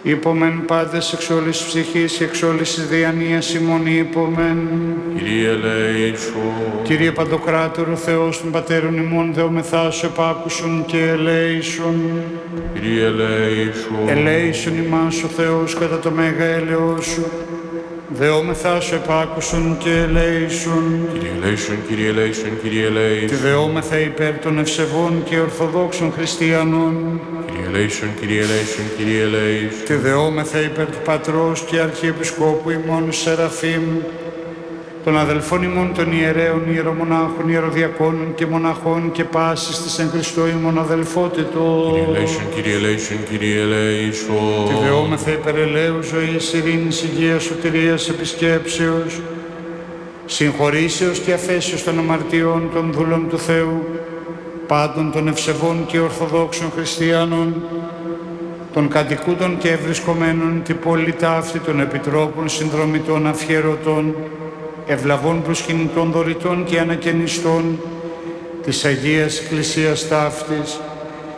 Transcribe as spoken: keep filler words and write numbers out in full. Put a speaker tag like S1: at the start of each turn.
S1: Υπομεν πάντες εξ όλης της ψυχής και εξ όλης της διανοίας ημών υπομεν.
S2: Kyrie eleison.
S1: Κύριε Παντοκράτορο Θεός των Πατέρων ημών, δεόμεθά σου επάκουσον και ελέησον.
S2: Kyrie eleison.
S1: Ελέησον ημάς ο Θεός κατά το μέγα έλεος σου. Δεόμεθά σου επάκουσον και ελέησον.
S2: Kyrie eleison, Kyrie eleison, Kyrie
S1: Τη
S2: eleison.
S1: δεόμεθα υπέρ των ευσεβών και ορθοδόξων χριστιανών.
S2: Kyrie eleison, Kyrie eleison, Kyrie eleison.
S1: Τη δεόμεθα υπέρ του Πατρός και Αρχιεπισκόπου ημών Σεραφείμ, των αδελφών ημών των ιερέων, ιερομονάχων, ιεροδιακόνων και μοναχών και πάσης της εν Χριστώ ημών αδελφότητος.
S2: Kyrie eleison, Kyrie eleison, Kyrie eleison.
S1: Τη δεόμεθα υπέρ ελέου, ζωής, ειρήνης, υγείας, σωτηρίας, επισκέψεως, συγχωρήσεως και αφέσεως των αμαρτιών των δούλων του Θεού, πάντων των ευσεβών και ορθοδόξων χριστιανών, των κατοικούντων και ευρισκομένων την πόλη ταύτη, των επιτρόπων, συνδρομητών, αφιερωτών, ευλαβών προσκυνητών, δωρητών και ανακαινιστών της Αγίας Εκκλησίας ταύτης,